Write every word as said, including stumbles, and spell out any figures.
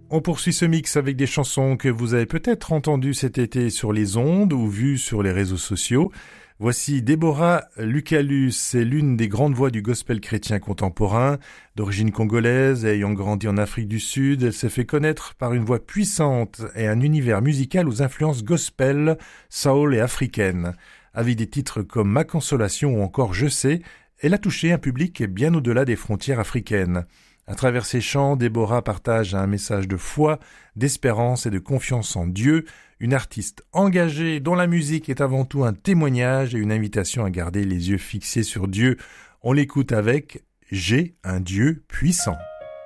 On poursuit ce mix avec des chansons que vous avez peut-être entendues cet été sur les ondes ou vues sur les réseaux sociaux. Voici Deborah Lucalus, c'est l'une des grandes voix du gospel chrétien contemporain. D'origine congolaise, ayant grandi en Afrique du Sud, elle s'est fait connaître par une voix puissante et un univers musical aux influences gospel, soul et africaines. Avec des titres comme Ma Consolation ou encore Je sais, elle a touché un public bien au-delà des frontières africaines. À travers ses chants, Deborah partage un message de foi, d'espérance et de confiance en Dieu, une artiste engagée dont la musique est avant tout un témoignage et une invitation à garder les yeux fixés sur Dieu. On l'écoute avec « J'ai un Dieu puissant ».